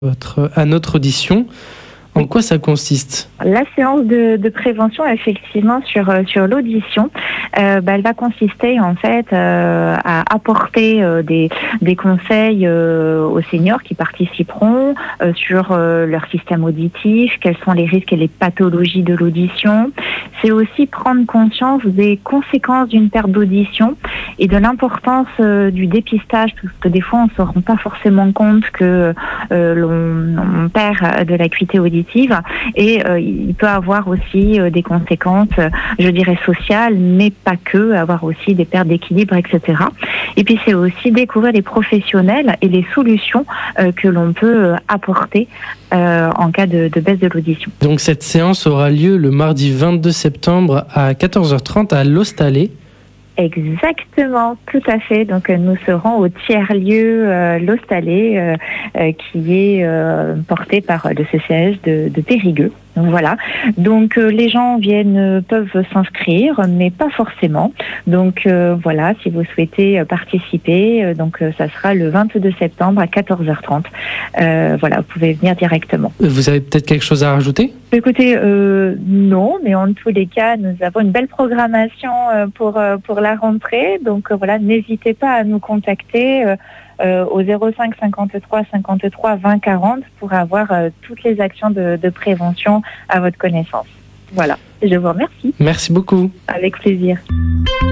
à notre audition. En quoi ça consiste ? La séance de prévention, effectivement, sur l'audition, elle va consister en fait à apporter des conseils aux seniors qui participeront sur leur système auditif, quels sont les risques et les pathologies de l'audition. C'est aussi prendre conscience des conséquences d'une perte d'audition et de l'importance du dépistage, parce que des fois on ne se rend pas forcément compte que l'on perd de l'acuité auditive. Et il peut avoir aussi des conséquences, je dirais sociales, mais pas que, avoir aussi des pertes d'équilibre, etc. Et puis c'est aussi découvrir les professionnels et les solutions que l'on peut apporter en cas de baisse de l'audition. Donc cette séance aura lieu le mardi 22 septembre à 14h30 à L'Hostalet. Exactement, tout à fait. Donc nous serons au tiers-lieu L'Hostalet qui est porté par le CCAS de Périgueux. Donc voilà. Donc les gens peuvent s'inscrire, mais pas forcément. Donc voilà, si vous souhaitez participer, ça sera le 22 septembre à 14h30. Voilà, vous pouvez venir directement. Vous avez peut-être quelque chose à rajouter ? Écoutez, non, mais en tous les cas, nous avons une belle programmation pour la rentrée. Donc voilà, n'hésitez pas à nous contacter au 05 53 53 20 40 pour avoir toutes les actions de prévention à votre connaissance. Voilà, je vous remercie. Merci beaucoup. Avec plaisir.